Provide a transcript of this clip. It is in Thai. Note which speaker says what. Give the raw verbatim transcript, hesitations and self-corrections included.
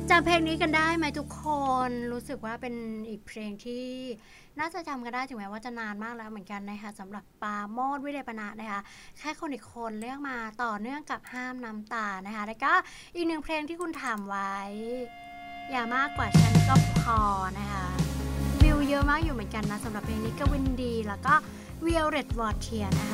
Speaker 1: จำเพลงนี้กันได้ไหมทุกคนรู้สึกว่าเป็นอีกเพลงที่น่าจะจำกันได้ถึงแม้ว่าจะนานมากแล้วเหมือนกันนะคะสำหรับปราโมช วิเลปนะนะคะแค่คนอีกคนเลือกมาต่อเนื่องกับห้ามน้ำตานะคะแล้วก็อีกหนึ่งเพลงที่คุณถามไว้อย่ามากกว่าฉันก็พอนะคะวิวเยอะมากอยู่เหมือนกันนะสำหรับเพลงนี้กวินดีแล้วก็ Violet Voltier นะคะ